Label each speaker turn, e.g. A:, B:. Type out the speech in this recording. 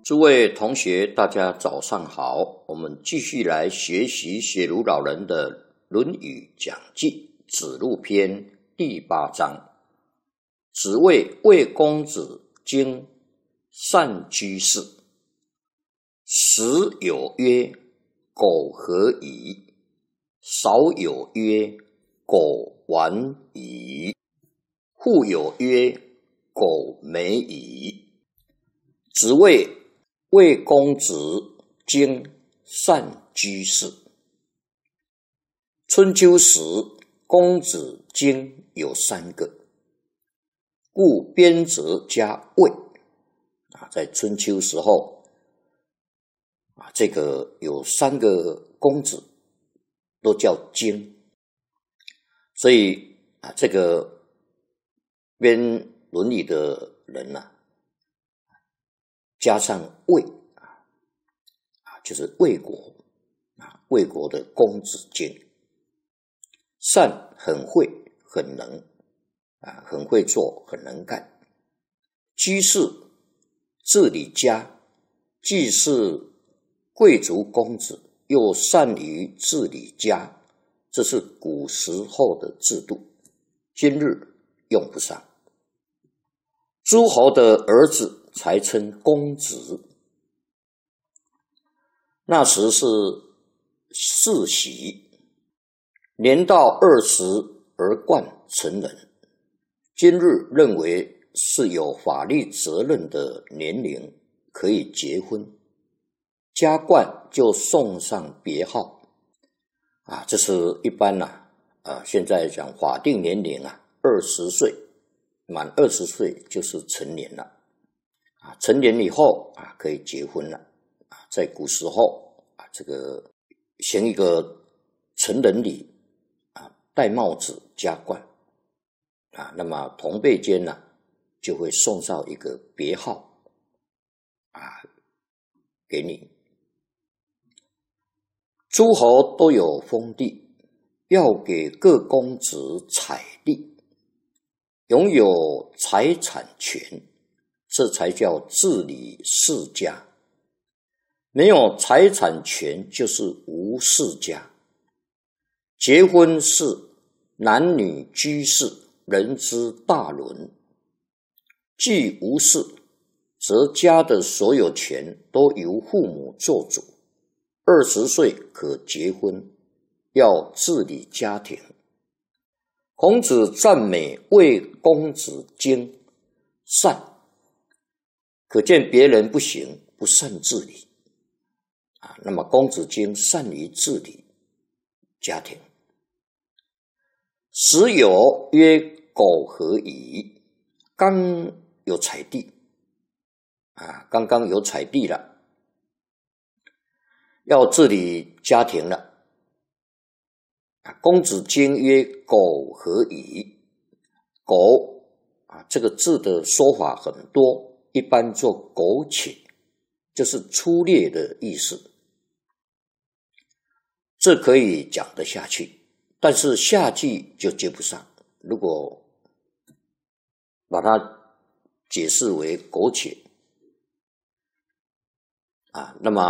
A: 诸位同学，大家早上好。我们继续来学习写如老人的《论语讲记·子路篇》第8章。子谓魏公子荆善居士，时有曰：“苟合矣。”少有曰：“苟完矣。”复有曰：“苟美矣。”子谓魏公子荆善居士。春秋时，公子荆有3个，故编则加魏。在春秋时候，这个有3个公子都叫荆，所以这个编《论语》的人加上魏就是魏国魏国的公子荆。善很会很能很会做很能干。居士治理家，既是贵族公子，又善于治理家，这是古时候的制度，今日用不上。诸侯的儿子才称公子，那时是世袭，年到20而冠成人，今日认为是有法律责任的年龄，可以结婚，加冠就送上别号这是一般现在讲法定年龄20岁，满20岁就是成年了成年以后可以结婚了在古时候这个行一个成人礼戴帽子加冠那么同辈间就会送上一个别号给你。诸侯都有封地，要给各公子采地，拥有财产权，这才叫治理世家。没有财产权就是无世家。结婚是男女居士，人之大伦。既无事，则家的所有权都由父母做主。20岁可结婚，要治理家庭。孔子赞美魏公子荆善，可见别人不行，不善治理那么公子荆善于治理家庭。时有曰：“苟合矣。”刚有采地刚刚有采地了，要治理家庭了公子荆曰：“苟合矣。”苟这个字的说法很多，一般做苟且，就是粗略的意思，这可以讲得下去，但是下句就接不上。如果把它解释为苟且那么